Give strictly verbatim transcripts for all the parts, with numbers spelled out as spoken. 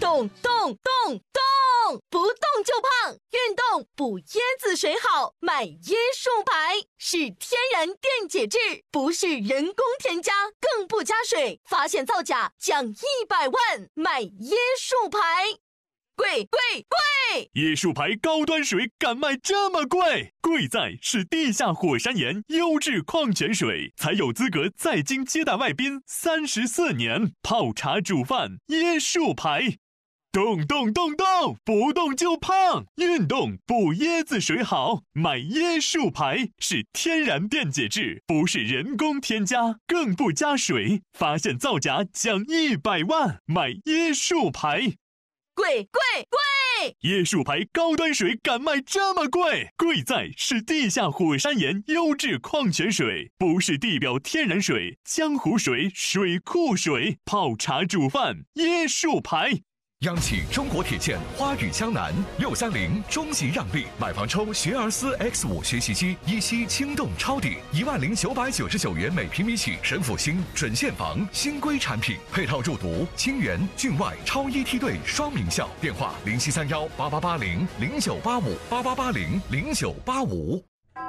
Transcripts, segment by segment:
动动动动，不动就胖，运动补椰子水好，买椰树牌，是天然电解质，不是人工添加，更不加水，发现造假奖一百万，买椰树牌。贵贵贵！ 椰树牌高端水敢卖这么贵？贵在是地下火山岩优质矿泉水，才有资格在京接待外宾三十四年。泡茶煮饭，椰树牌。动动动动，不动就胖，运动补椰子水好，买椰树牌，是天然电解质，不是人工添加，更不加水，发现造假奖一百万，买椰树牌。 贵贵贵！ 椰树牌高端水敢卖这么贵？贵在是地下火山岩优质矿泉水，不是地表天然水、江湖水、水库水，泡茶煮饭，椰树牌。 央企中国铁建花语江南六三零终极让利，买房抽学而思 X 五 学习机，一期轻动抄底一万零九百九十九元每平米起，神府新准现房新规产品，配套入读清源境外超一梯队双名校，电话零七三幺八八八零零九八五八八八零零九八五。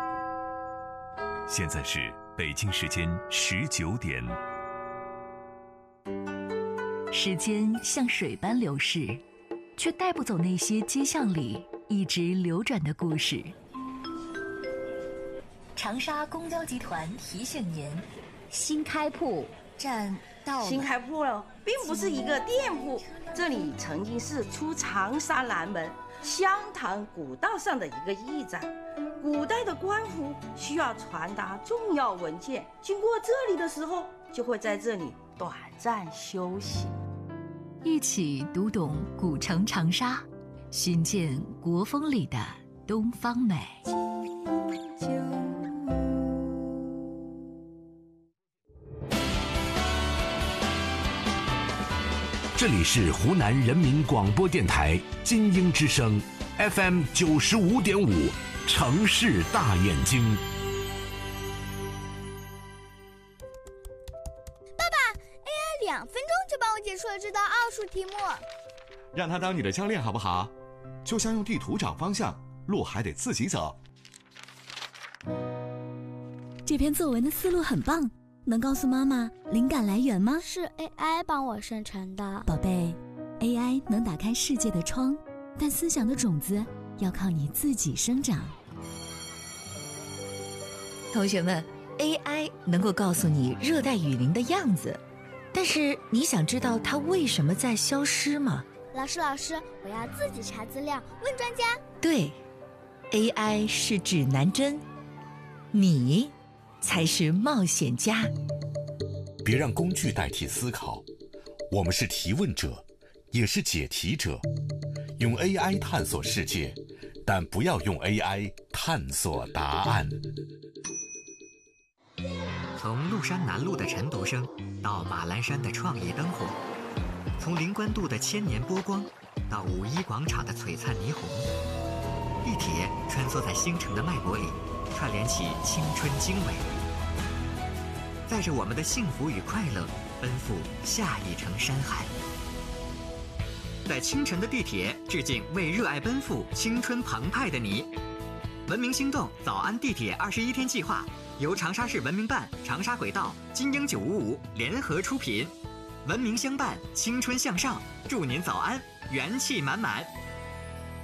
现在是北京时间十九点。 时间像水般流逝，却带不走那些街巷里一直流转的故事。长沙公交集团提醒您：新开铺站到了。 新开铺了，并不是一个店铺，这里曾经是出长沙南门湘潭古道上的一个驿站。古代的官府需要传达重要文件，经过这里的时候，就会在这里短暂休息。 一起读懂古城长沙，寻见国风里的东方美。 这里是湖南人民广播电台金鹰之声 F M 九十五点五，城市大眼睛。 两分钟就帮我解出了这道奥数题目， 让他当你的教练好不好？就像用地图找方向，路还得自己走。 这篇作文的思路很棒，能告诉妈妈灵感来源吗？ 是 A I 帮我生成的。 宝贝， A I 能打开世界的窗，但思想的种子要靠你自己生长。 同学们， A I 能够告诉你热带雨林的样子，但是你想知道它为什么在消失吗？ 老师老师，我要自己查资料，问专家。 对， A I 是指南针，你才是冒险家。 别让工具代替思考，我们是提问者，也是解题者。用 A I 探索世界，但不要用 A I 探索答案。 从麓山南路的晨读声到马栏山的创意灯火，从灵官渡的千年波光到五一广场的璀璨霓虹，地铁穿梭在星辰的脉搏里，串联起青春经纬，载着我们的幸福与快乐，奔赴下一程山海。在清晨的地铁，致敬为热爱奔赴、青春澎湃的你。文明心动早安地铁二十一天计划由长沙市文明办、长沙轨道、金鹰九五五联合出品，文明相伴，青春向上，祝您早安，元气满满。